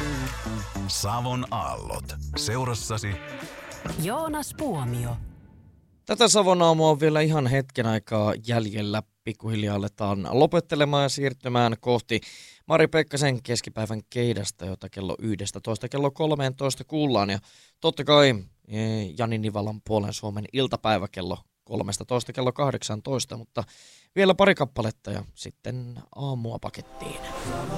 Savon aallot. Seurassasi Joonas Puomio. Tätä Savon aamua on vielä ihan hetken aikaa jäljellä. Pikkuhiljaa aletaan lopettelemaan ja siirtymään kohti Mari Pekkasen keskipäivän keidasta, jota kello 11 kello 13 kuullaan. Ja totta kai Jani Nivalan puolen Suomen iltapäivä kello 13 kello 18, mutta vielä pari kappaletta ja sitten aamua pakettiin.